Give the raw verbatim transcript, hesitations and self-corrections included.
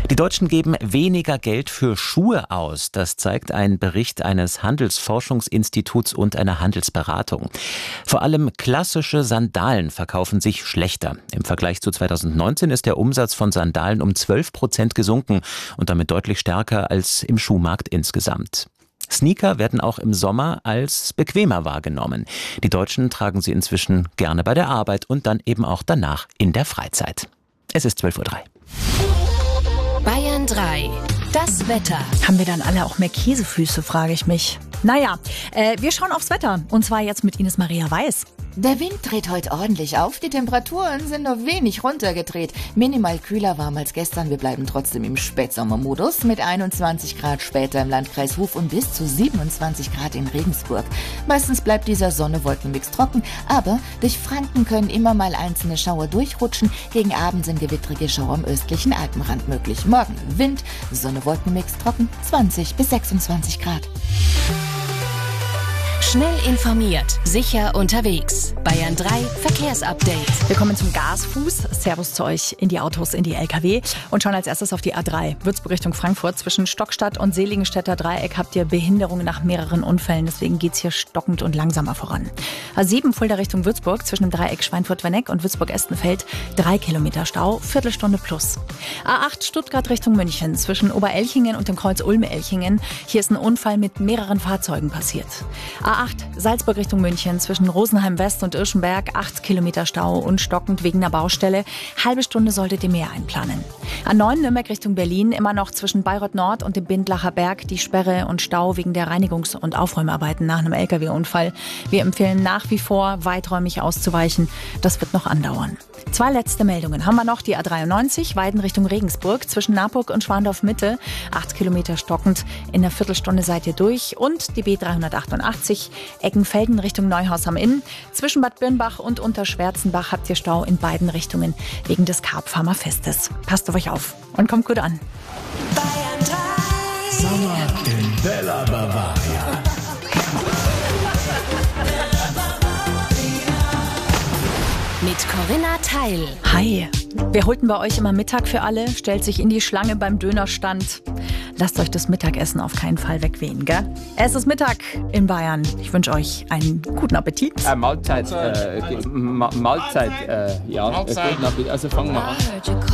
Die Deutschen geben weniger Geld für Schuhe aus. Das zeigt ein Bericht eines Handelsforschungsinstituts und einer Handelsberatung. Vor allem klassische Sandalen verkaufen sich schlechter. Im Vergleich zu zweitausendneunzehn ist der Umsatz von Sandalen um zwölf Prozent gesunken und damit deutlich stärker als im Schuhmarkt insgesamt. Sneaker werden auch im Sommer als bequemer wahrgenommen. Die Deutschen tragen sie inzwischen gerne bei der Arbeit und dann eben auch danach in der Freizeit. Es ist zwölf Uhr drei. Bayern drei. Das Wetter. Haben wir dann alle auch mehr Käsefüße, frage ich mich. Naja, äh, wir schauen aufs Wetter. Und zwar jetzt mit Ines Maria Weiß. Der Wind dreht heute ordentlich auf. Die Temperaturen sind nur wenig runtergedreht. Minimal kühler warm als gestern. Wir bleiben trotzdem im Spätsommermodus mit einundzwanzig Grad später im Landkreis Hof und bis zu siebenundzwanzig Grad in Regensburg. Meistens bleibt dieser Sonne-Wolken-Mix trocken, aber durch Franken können immer mal einzelne Schauer durchrutschen. Gegen Abend sind gewittrige Schauer am östlichen Alpenrand möglich. Morgen Wind, Sonne-Wolken-Mix trocken, zwanzig bis sechsundzwanzig Grad. Schnell informiert, sicher unterwegs. Bayern drei Verkehrsupdate. Wir kommen zum Gasfuß. Servus zu euch in die Autos, in die L K W. Und schauen als erstes auf die A drei. Würzburg Richtung Frankfurt. Zwischen Stockstadt und Seligenstädter Dreieck habt ihr Behinderungen nach mehreren Unfällen. Deswegen geht's hier stockend und langsamer voran. A sieben Fulda Richtung Würzburg. Zwischen dem Dreieck Schweinfurt-Werneck und Würzburg-Estenfeld. Drei Kilometer Stau. Viertelstunde plus. A acht Stuttgart Richtung München. Zwischen Oberelchingen und dem Kreuz Ulme-Elchingen. Hier ist ein Unfall mit mehreren Fahrzeugen passiert. A acht Salzburg Richtung München. Zwischen Rosenheim West und Irschenberg. acht Kilometer Stau und stockend wegen einer Baustelle. Halbe Stunde solltet ihr mehr einplanen. A neun Nürnberg Richtung Berlin. Immer noch zwischen Bayreuth Nord und dem Bindlacher Berg die Sperre und Stau wegen der Reinigungs- und Aufräumarbeiten nach einem L K W-Unfall. Wir empfehlen nach wie vor, weiträumig auszuweichen. Das wird noch andauern. Zwei letzte Meldungen haben wir noch. Die A dreiundneunzig, Weiden Richtung Regensburg. Zwischen Naburg und Schwandorf Mitte. acht Kilometer stockend. In einer Viertelstunde seid ihr durch. Und die B dreihundertachtundachtzig, Eckenfelden Richtung Neuhaus am Inn. Zwischen Bad Birnbach und Unterschwärzenbach habt ihr Stau in beiden Richtungen wegen des Karpfarmer Festes. Passt auf euch auf und kommt gut an. Bayern drei. Sommer in Bella Bavaria. Mit Corinna Teil. Hi. Wir holten bei euch immer Mittag für alle, stellt sich in die Schlange beim Dönerstand. Lasst euch das Mittagessen auf keinen Fall wegwehen, gell? Es ist Mittag in Bayern. Ich wünsche euch einen guten Appetit. Äh, Mahlzeit, äh, Ma Mahlzeit, äh, ja. Mahlzeit. Also fangen wir an.